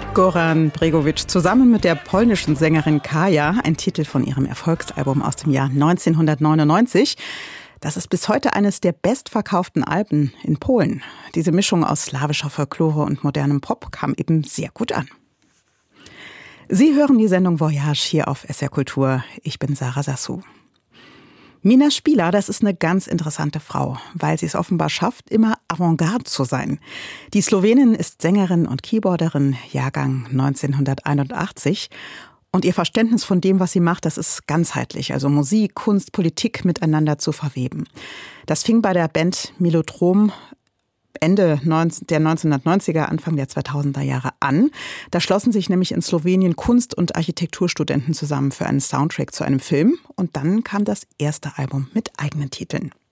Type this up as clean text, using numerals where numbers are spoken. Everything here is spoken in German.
Goran Bregović zusammen mit der polnischen Sängerin Kaja, ein Titel von ihrem Erfolgsalbum aus dem Jahr 1999. Das ist bis heute eines der bestverkauften Alben in Polen. Diese Mischung aus slawischer Folklore und modernem Pop kam eben sehr gut an. Sie hören die Sendung Voyage hier auf SR Kultur. Ich bin Sarah Sassou. Mina Spieler, das ist eine ganz interessante Frau, weil sie es offenbar schafft, immer Avantgarde zu sein. Die Slowenin ist Sängerin und Keyboarderin, Jahrgang 1981. Und ihr Verständnis von dem, was sie macht, das ist ganzheitlich. Also Musik, Kunst, Politik miteinander zu verweben. Das fing bei der Band Melodrom Ende der 1990er, Anfang der 2000er Jahre an. Da schlossen sich nämlich in Slowenien Kunst- und Architekturstudenten zusammen für einen Soundtrack zu einem Film. Und dann kam das erste Album mit eigenen Titeln.